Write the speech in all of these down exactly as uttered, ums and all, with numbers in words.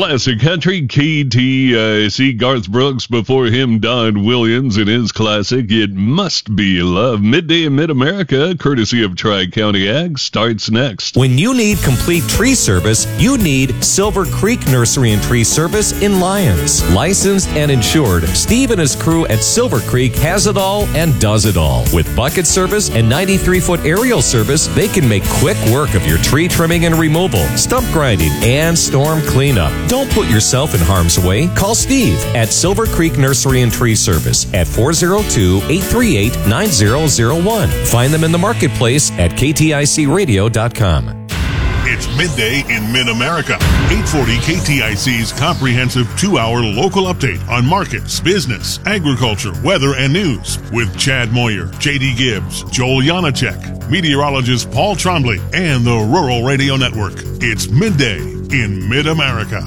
Classic Country, K T I C, Garth Brooks, before him Don Williams in his classic, It Must Be Love. Midday in Mid-America, courtesy of Tri-County Ag, starts next. When you need complete tree service, you need Silver Creek Nursery and Tree Service in Lyons. Licensed and insured, Steve and his crew at Silver Creek has it all and does it all. With bucket service and ninety-three foot aerial service, they can make quick work of your tree trimming and removal, stump grinding, and storm cleanup. Don't put yourself in harm's way. Call Steve at Silver Creek Nursery and Tree Service at four oh two, eight three eight, nine oh oh one. Find them in the marketplace at K T I C radio dot com. It's Midday in Mid-America. eight forty K T I C's comprehensive two-hour local update on markets, business, agriculture, weather, and news with Chad Moyer, J D Gibbs, Joel Janacek, meteorologist Paul Trombley, and the Rural Radio Network. It's Midday in Mid-America.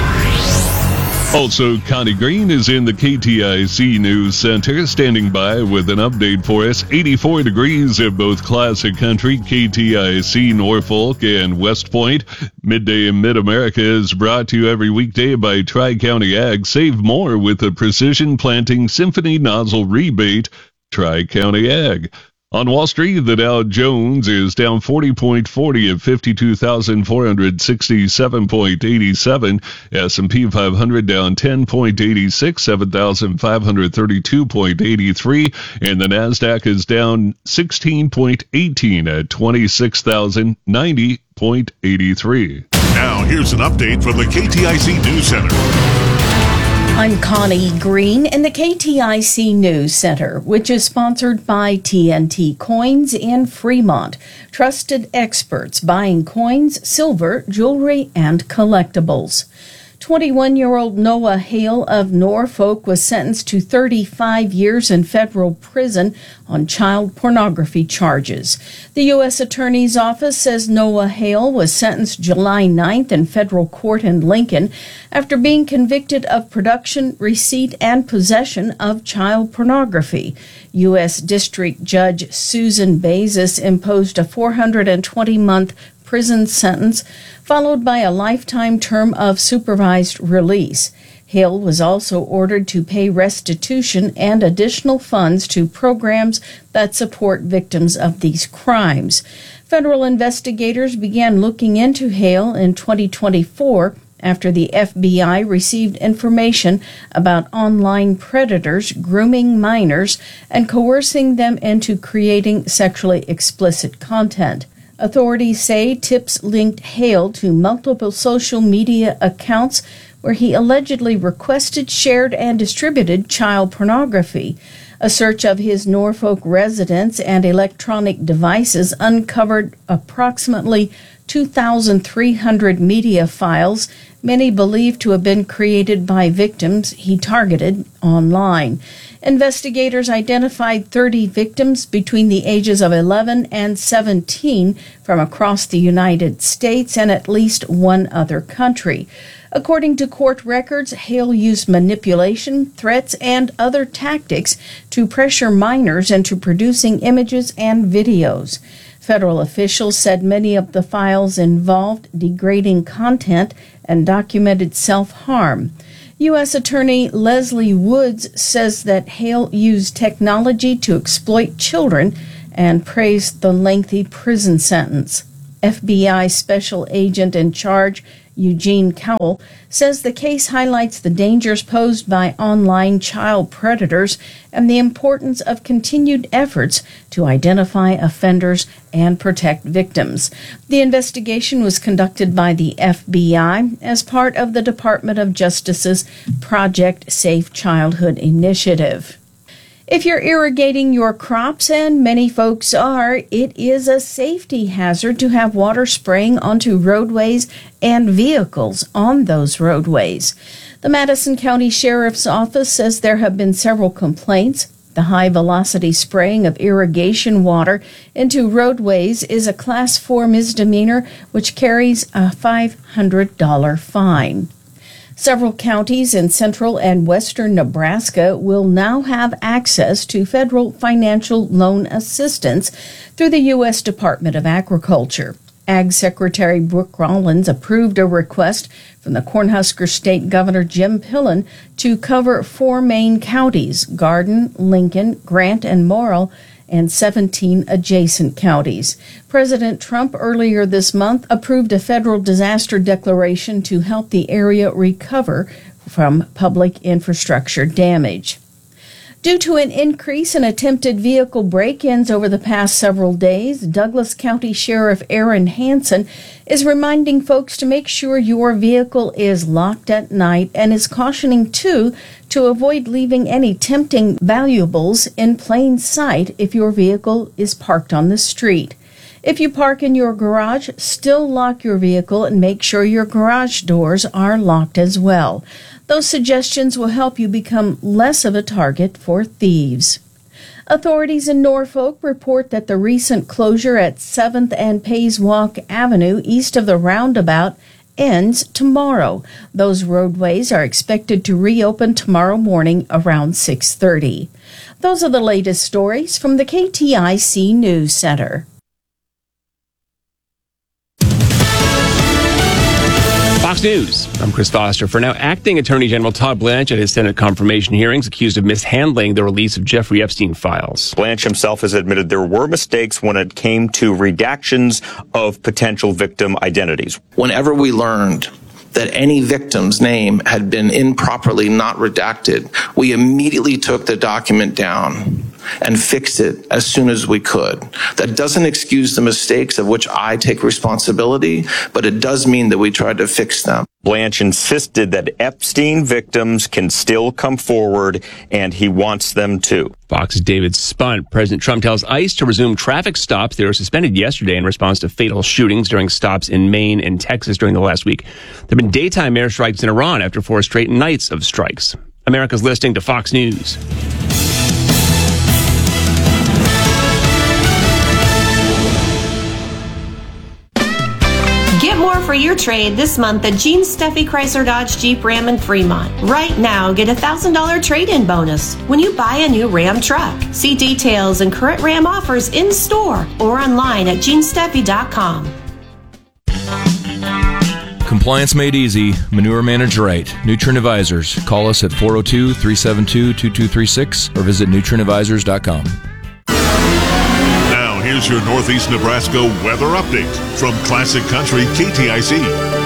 Also, Connie Green is in the K T I C News Center, standing by with an update for us. eighty-four degrees at both Classic Country, K T I C Norfolk, and West Point. Midday in Mid-America is brought to you every weekday by Tri-County Ag. Save more with the Precision Planting Symphony Nozzle Rebate. Tri-County Ag. On Wall Street, the Dow Jones is down forty point four zero at fifty-two thousand four hundred sixty-seven point eight seven. S and P five hundred down ten point eight six, seven thousand five hundred thirty-two point eight three. And the NASDAQ is down sixteen point one eight at twenty-six thousand ninety point eight three. Now, here's an update from the K T I C News Center. I'm Connie Green in the K T I C News Center, which is sponsored by T N T Coins in Fremont. Trusted experts buying coins, silver, jewelry, and collectibles. twenty-one-year-old Noah Hale of Norfolk was sentenced to thirty-five years in federal prison on child pornography charges. The U S Attorney's Office says Noah Hale was sentenced July ninth in federal court in Lincoln after being convicted of production, receipt, and possession of child pornography. U S District Judge Susan Bezos imposed a four hundred twenty month prison sentence, followed by a lifetime term of supervised release. Hale was also ordered to pay restitution and additional funds to programs that support victims of these crimes. Federal investigators began looking into Hale in twenty twenty-four after the F B I received information about online predators grooming minors and coercing them into creating sexually explicit content. Authorities say tips linked Hale to multiple social media accounts where he allegedly requested, shared, and distributed child pornography. A search of his Norfolk residence and electronic devices uncovered approximately two thousand three hundred media files, many believed to have been created by victims he targeted online. Investigators identified thirty victims between the ages of eleven and seventeen from across the United States and at least one other country. According to court records, Hale used manipulation, threats, and other tactics to pressure minors into producing images and videos. Federal officials said many of the files involved degrading content and documented self-harm. U S Attorney Leslie Woods says that Hale used technology to exploit children and praised the lengthy prison sentence. F B I Special Agent in Charge Eugene Cowell says the case highlights the dangers posed by online child predators and the importance of continued efforts to identify offenders and protect victims. The investigation was conducted by the F B I as part of the Department of Justice's Project Safe Childhood initiative. If you're irrigating your crops, and many folks are, it is a safety hazard to have water spraying onto roadways and vehicles on those roadways. The Madison County Sheriff's Office says there have been several complaints. The high-velocity spraying of irrigation water into roadways is a Class four misdemeanor, which carries a five hundred dollars fine. Several counties in central and western Nebraska will now have access to federal financial loan assistance through the U S Department of Agriculture. Ag Secretary Brooke Rollins approved a request from the Cornhusker State Governor Jim Pillen to cover four Maine counties, Garden, Lincoln, Grant, and Morrill, and seventeen adjacent counties. President Trump earlier this month approved a federal disaster declaration to help the area recover from public infrastructure damage. Due to an increase in attempted vehicle break-ins over the past several days, Douglas County Sheriff Aaron Hansen is reminding folks to make sure your vehicle is locked at night and is cautioning, too, to avoid leaving any tempting valuables in plain sight if your vehicle is parked on the street. If you park in your garage, still lock your vehicle and make sure your garage doors are locked as well. Those suggestions will help you become less of a target for thieves. Authorities in Norfolk report that the recent closure at seventh and Payswalk Avenue east of the roundabout ends tomorrow. Those roadways are expected to reopen tomorrow morning around six thirty. Those are the latest stories from the K T I C News Center. Fox News, I'm Chris Foster. For now, Acting Attorney General Todd Blanche at his Senate confirmation hearings accused of mishandling the release of Jeffrey Epstein files. Blanche himself has admitted there were mistakes when it came to redactions of potential victim identities. Whenever we learned that any victim's name had been improperly not redacted, we immediately took the document down and fixed it as soon as we could. That doesn't excuse the mistakes of which I take responsibility, but it does mean that we tried to fix them. Blanche insisted that Epstein victims can still come forward, and he wants them to. Fox's David Spunt. President Trump tells ICE to resume traffic stops. They were suspended yesterday in response to fatal shootings during stops in Maine and Texas during the last week. There have been daytime airstrikes in Iran after four straight nights of strikes. America's listening to Fox News. Get more for your trade this month at Gene Steffi Chrysler Dodge Jeep Ram in Fremont. Right now, get a one thousand dollars trade-in bonus when you buy a new Ram truck. See details and current Ram offers in store or online at gene steffi dot com. Compliance made easy. Manure managed right. Nutrient Advisors. Call us at four oh two, three seven two, two two three six or visit nutrient advisors dot com. Here's your Northeast Nebraska weather update from Classic Country K T I C.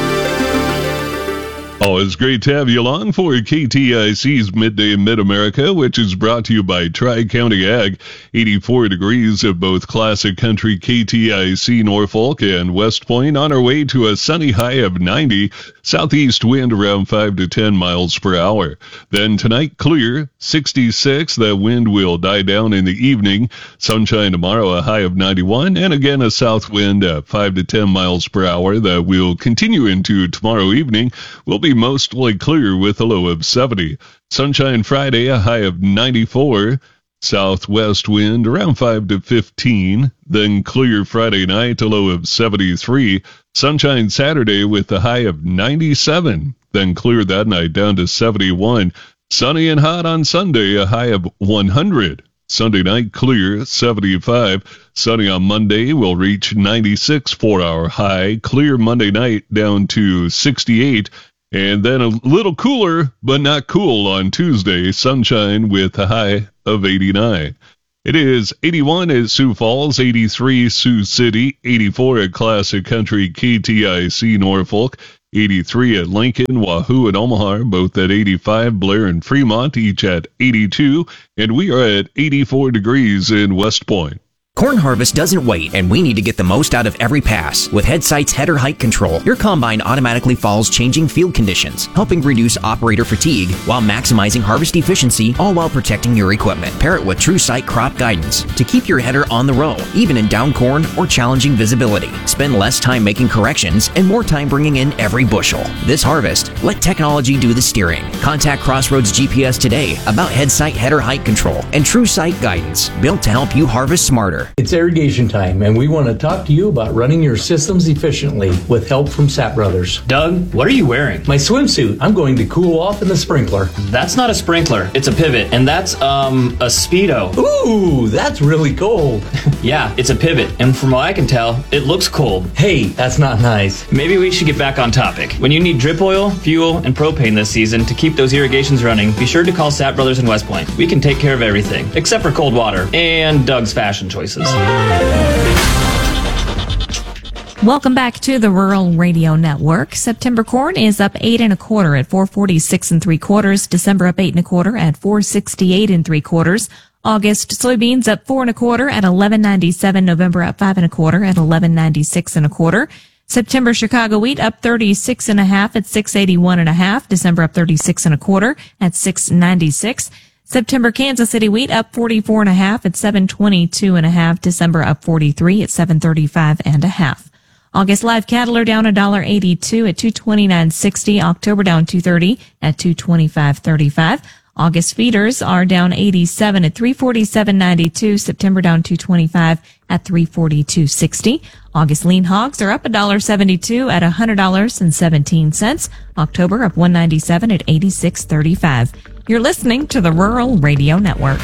Oh, it's great to have you along for K T I C's Midday Mid-America, which is brought to you by Tri-County Ag. eighty-four degrees at both Classic Country K T I C Norfolk and West Point, on our way to a sunny high of ninety. Southeast wind around five to ten miles per hour. Then tonight, clear, sixty-six. That wind will die down in the evening. Sunshine tomorrow, a high of ninety-one. And again, a south wind at five to ten miles per hour that will continue into tomorrow evening. Will be mostly clear with a low of seventy. Sunshine Friday, a high of ninety-four. Southwest wind around five to fifteen. Then clear Friday night, a low of seventy-three. Sunshine Saturday with a high of ninety-seven. Then clear that night down to seventy-one. Sunny and hot on Sunday, a high of one hundred. Sunday night clear, seventy-five. Sunny on Monday will reach ninety-six for our high. Clear Monday night down to sixty-eight. And then a little cooler, but not cool on Tuesday. Sunshine with a high of eighty-nine. It is eighty-one at Sioux Falls, eighty-three Sioux City, eighty-four at Classic Country K T I C Norfolk, eighty-three at Lincoln, Wahoo, and Omaha, both at eighty-five, Blair and Fremont, each at eighty-two, and we are at eighty-four degrees in West Point. Corn harvest doesn't wait, and we need to get the most out of every pass. With HeadSight's header height control, your combine automatically follows changing field conditions, helping reduce operator fatigue while maximizing harvest efficiency, all while protecting your equipment. Pair it with TrueSight crop guidance to keep your header on the row, even in down corn or challenging visibility. Spend less time making corrections and more time bringing in every bushel. This harvest, let technology do the steering. Contact Crossroads G P S today about HeadSight header height control and TrueSight guidance, built to help you harvest smarter. Inverter. It's irrigation time, and we want to talk to you about running your systems efficiently with help from Sapp Brothers. Doug, what are you wearing? My swimsuit. I'm going to cool off in the sprinkler. That's not a sprinkler. It's a pivot, and that's, um, a Speedo. Ooh, that's really cold. Yeah, it's a pivot, and from what I can tell, it looks cold. Hey, that's not nice. Maybe we should get back on topic. When you need drip oil, fuel, and propane this season to keep those irrigations running, be sure to call Sapp Brothers in West Point. We can take care of everything, except for cold water and Doug's fashion choices. Welcome back to the Rural Radio Network. September corn is up eight and a quarter at four forty-six and three quarters. December up eight and a quarter at four sixty-eight and three quarters. August soybeans up four and a quarter at eleven ninety-seven. November up five and a quarter at eleven ninety-six and a quarter. September Chicago wheat up thirty-six and a half at six eighty-one and a half. December up thirty-six and a quarter at six ninety-six. September Kansas City wheat up forty-four and a half at seven twenty-two and a half. December up forty-three at seven thirty-five and a half. August live cattle are down one dollar eighty-two at two twenty-nine sixty. October down two thirty at two twenty-five thirty-five. August feeders are down eighty-seven at three forty-seven ninety-two. September down two twenty-five at three forty-two sixty. August lean hogs are up one dollar seventy-two at one hundred dollars and seventeen cents. October up one ninety-seven at eighty-six thirty-five. You're listening to the Rural Radio Network.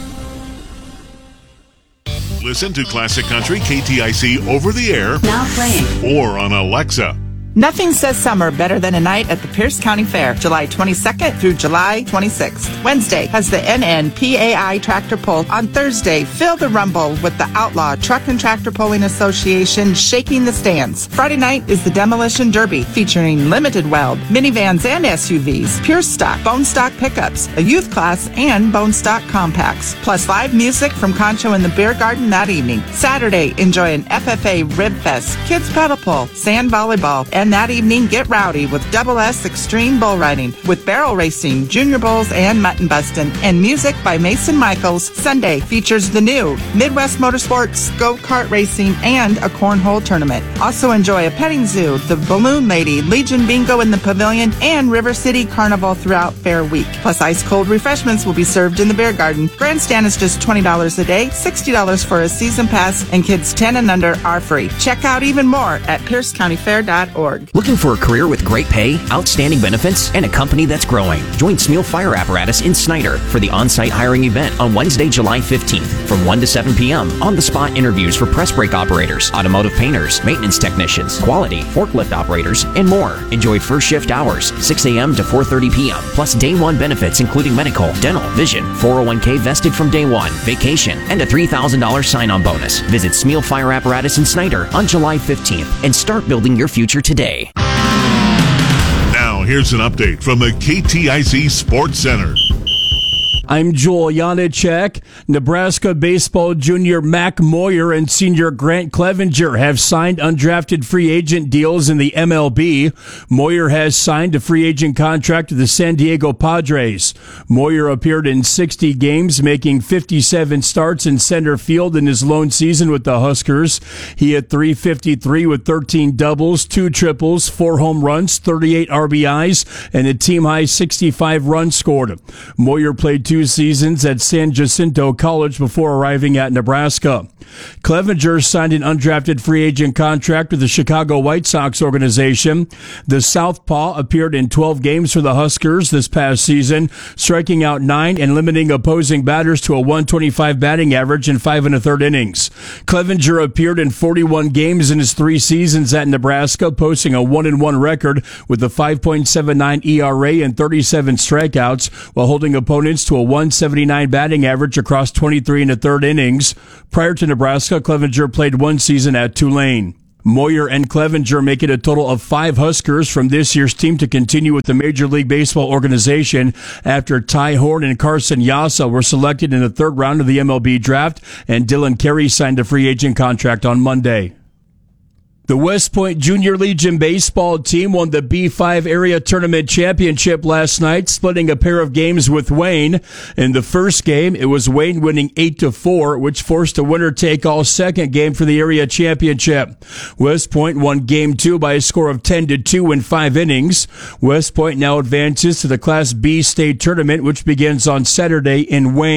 Listen to Classic Country K T I C over the air. Now playing. Or on Alexa. Nothing says summer better than a night at the Pierce County Fair, July twenty-second through July twenty-sixth. Wednesday has the N N P A I Tractor Pull. On Thursday, feel the rumble with the Outlaw Truck and Tractor Pulling Association shaking the stands. Friday night is the Demolition Derby, featuring limited weld, minivans and S U Vs, pure stock, bone stock pickups, a youth class, and bone stock compacts. Plus live music from Concho in the Beer Garden that evening. Saturday, enjoy an F F A Rib Fest, kids paddle pull, sand volleyball, and that evening, get rowdy with Double S Extreme Bull Riding, with barrel racing, junior bulls, and mutton bustin', and music by Mason Michaels. Sunday features the new Midwest Motorsports, go-kart racing, and a cornhole tournament. Also enjoy a petting zoo, the Balloon Lady, Legion Bingo in the Pavilion, and River City Carnival throughout Fair Week. Plus ice-cold refreshments will be served in the Beer Garden. Grandstand is just twenty dollars a day, sixty dollars for a season pass, and kids ten and under are free. Check out even more at pierce county fair dot org. Looking for a career with great pay, outstanding benefits, and a company that's growing? Join Smeel Fire Apparatus in Snyder for the on-site hiring event on Wednesday, July fifteenth from one to seven p.m. On-the-spot interviews for press brake operators, automotive painters, maintenance technicians, quality, forklift operators, and more. Enjoy first shift hours, six a.m. to four thirty p.m., plus day one benefits including medical, dental, vision, four oh one k vested from day one, vacation, and a three thousand dollars sign-on bonus. Visit Smeel Fire Apparatus in Snyder on July fifteenth and start building your future today. Now, here's an update from the K T I C Sports Center. I'm Joel Janicek. Nebraska baseball junior Mac Moyer and senior Grant Clevenger have signed undrafted free agent deals in the M L B. Moyer has signed a free agent contract with the San Diego Padres. Moyer appeared in sixty games, making fifty-seven starts in center field in his lone season with the Huskers. He hit three fifty-three with thirteen doubles, two triples, four home runs, thirty-eight R B Is, and a team-high sixty-five runs scored. Moyer played two seasons at San Jacinto College before arriving at Nebraska. Clevenger signed an undrafted free agent contract with the Chicago White Sox organization. The Southpaw appeared in twelve games for the Huskers this past season, striking out nine and limiting opposing batters to a one twenty-five batting average in five and a third innings. Clevenger appeared in forty-one games in his three seasons at Nebraska, posting a one and one record with a five point seven nine E R A and thirty-seven strikeouts, while holding opponents to a one seventy-nine batting average across twenty-three and a third innings. Prior to Nebraska, Clevenger played one season at Tulane. Moyer and Clevenger make it a total of five Huskers from this year's team to continue with the Major League Baseball organization after Ty Horn and Carson Yassa were selected in the third round of the M L B draft, and Dylan Carey signed a free agent contract on Monday. The West Point Junior Legion baseball team won the B five Area Tournament Championship last night, splitting a pair of games with Wayne. In the first game, it was Wayne winning eight to four, which forced a winner-take-all second game for the area championship. West Point won game two by a score of ten to two in five innings. West Point now advances to the Class B state tournament, which begins on Saturday in Wayne.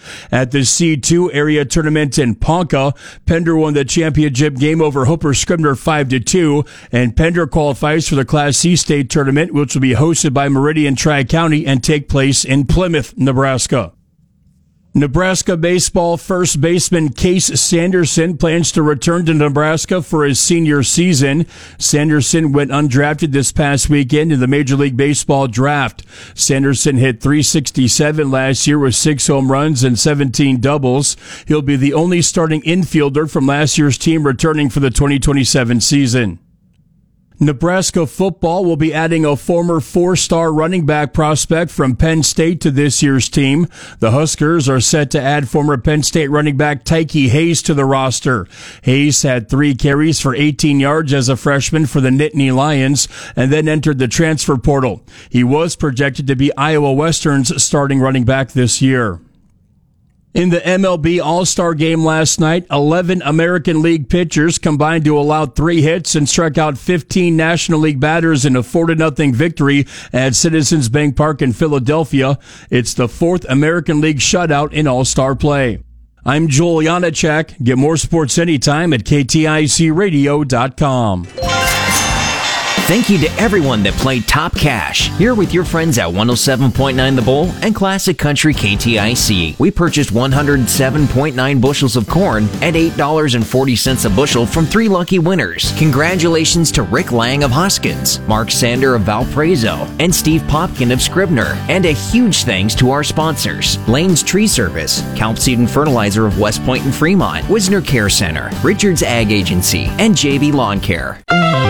At the C two area tournament in Ponca, Pender won the championship game over Hooper Scribner five to two, and Pender qualifies for the Class C state tournament, which will be hosted by Meridian Tri-County and take place in Plymouth, Nebraska. Nebraska baseball first baseman Case Sanderson plans to return to Nebraska for his senior season. Sanderson went undrafted this past weekend in the Major League Baseball draft. Sanderson hit three sixty-seven last year with six home runs and seventeen doubles. He'll be the only starting infielder from last year's team returning for the twenty twenty-seven season. Nebraska football will be adding a former four-star running back prospect from Penn State to this year's team. The Huskers are set to add former Penn State running back Tyke Hayes to the roster. Hayes had three carries for eighteen yards as a freshman for the Nittany Lions and then entered the transfer portal. He was projected to be Iowa Western's starting running back this year. In the M L B All-Star Game last night, eleven American League pitchers combined to allow three hits and struck out fifteen National League batters in a four to nothing victory at Citizens Bank Park in Philadelphia. It's the fourth American League shutout in All-Star play. I'm Joel Janacek. Get more sports anytime at K T I C radio dot com. Thank you to everyone that played Top Cash. Here with your friends at one oh seven point nine The Bull and Classic Country K T I C. We purchased one hundred seven point nine bushels of corn at eight dollars and forty cents a bushel from three lucky winners. Congratulations to Rick Lang of Hoskins, Mark Sander of Valparaiso, and Steve Popkin of Scribner. And a huge thanks to our sponsors: Lane's Tree Service, Calp Seed and Fertilizer of West Point and Fremont, Wisner Care Center, Richards Ag Agency, and J B Lawn Care.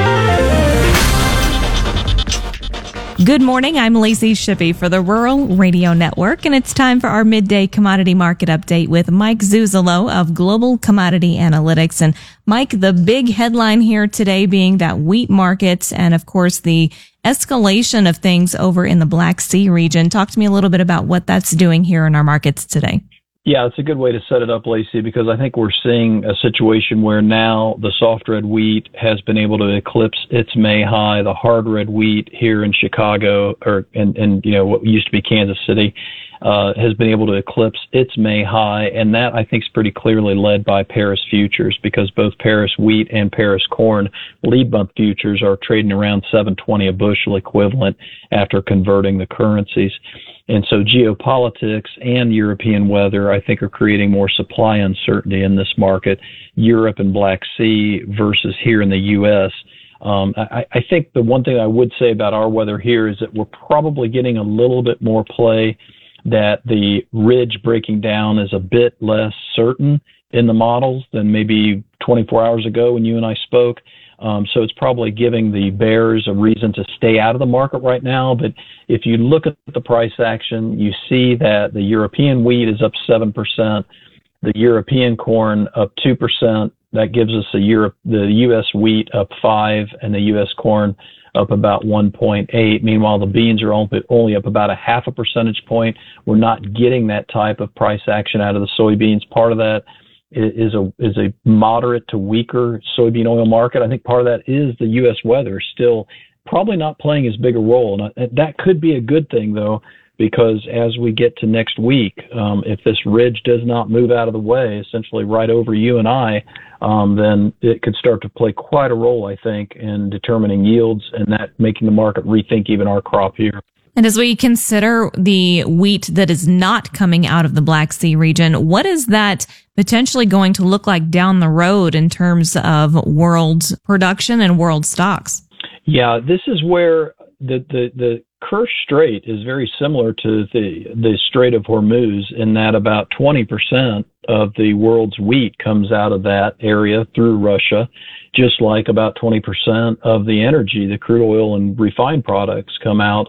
Good morning, I'm Lacey Shippey for the Rural Radio Network, and it's time for our midday commodity market update with Mike Zuzolo of Global Commodity Analytics. And Mike, the big headline here today being that wheat markets and, of course, the escalation of things over in the Black Sea region. Talk to me a little bit about what that's doing here in our markets today. Yeah, it's a good way to set it up, Lacey, because I think we're seeing a situation where now the soft red wheat has been able to eclipse its May high. The hard red wheat here in Chicago, or and, and you know what used to be Kansas City, uh, has been able to eclipse its May high, and that I think is pretty clearly led by Paris futures, because both Paris wheat and Paris corn lead month futures are trading around seven twenty a bushel equivalent after converting the currencies. And so geopolitics and European weather, I think, are creating more supply uncertainty in this market. Europe and Black Sea versus here in the U S. Um, I, I think the one thing I would say about our weather here is that we're probably getting a little bit more play, that the ridge breaking down is a bit less certain in the models than maybe twenty-four hours ago when you and I spoke. Um, so it's probably giving the bears a reason to stay out of the market right now. But if you look at the price action, you see that the European wheat is up seven percent, the European corn up two percent. That gives us a Europe, the U S wheat up five, and the U S corn up about one point eight. Meanwhile, the beans are only up about a half a percentage point. We're not getting that type of price action out of the soybeans. Part of that is a is a moderate to weaker soybean oil market. I think part of that is the U S weather still probably not playing as big a role. And that could be a good thing, though, because as we get to next week, um, if this ridge does not move out of the way, essentially right over you and I, um, then it could start to play quite a role, I think, in determining yields and that making the market rethink even our crop here. And as we consider the wheat that is not coming out of the Black Sea region, what is that potentially going to look like down the road in terms of world production and world stocks? Yeah, this is where the, the, the Kerch Strait is very similar to the, the Strait of Hormuz, in that about twenty percent of the world's wheat comes out of that area through Russia, just like about twenty percent of the energy, the crude oil and refined products, come out